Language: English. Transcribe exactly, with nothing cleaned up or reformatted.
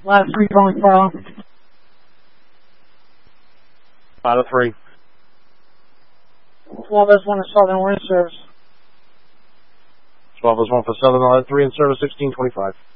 Last three calling file. Five oh three. twelve S one is Southern, we're in service. twelve is one for Southern, three in service, sixteen twenty-five.